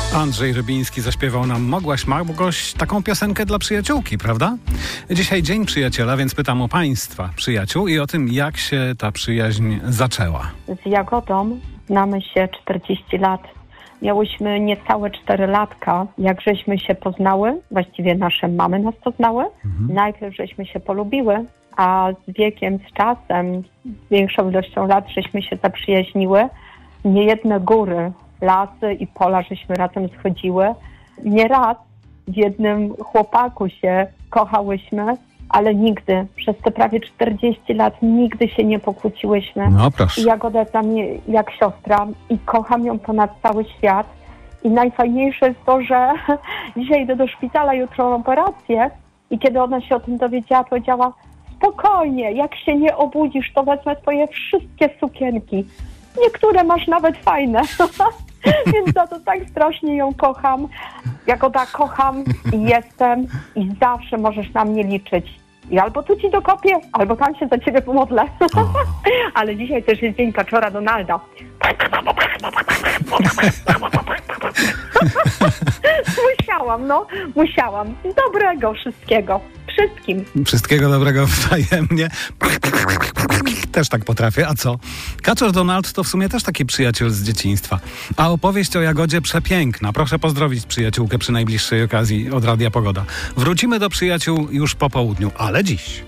Andrzej Rybiński zaśpiewał nam Mogłaś taką piosenkę dla przyjaciółki, prawda? Dzisiaj Dzień Przyjaciela, więc pytam o Państwa przyjaciół i o tym, jak się ta przyjaźń zaczęła. Z Jagodą znamy się 40 lat. Miałyśmy niecałe 4 latka, jak żeśmy się poznały. Właściwie nasze mamy nas poznały. Najpierw żeśmy się polubiły, a z wiekiem, z czasem, z większą ilością lat żeśmy się zaprzyjaźniły. Niejedne góry, lasy i pola żeśmy razem schodziły. Nieraz w jednym chłopaku się kochałyśmy, ale nigdy, przez te prawie 40 lat, nigdy się nie pokłóciłyśmy. No proszę. I Jagoda jest dla mnie jak siostra i kocham ją ponad cały świat. I najfajniejsze jest to, że dzisiaj idę do szpitala, jutro mam operację i kiedy ona się o tym dowiedziała, powiedziała: spokojnie, jak się nie obudzisz, to wezmę twoje wszystkie sukienki. Niektóre masz nawet fajne. Więc za to tak strasznie ją kocham. Jagoda, kocham i jestem i zawsze możesz na mnie liczyć. I albo tu ci dokopię, albo tam się za ciebie pomodlę. Ale dzisiaj też jest dzień kaczora Donalda. Musiałam. Dobrego wszystkiego. Wszystkiego dobrego wzajemnie. Też tak potrafię, a co? Kaczor Donald to w sumie też taki przyjaciel z dzieciństwa. A opowieść o Jagodzie przepiękna. Proszę pozdrowić przyjaciółkę przy najbliższej okazji od Radia Pogoda. Wrócimy do przyjaciół już po południu, ale dziś.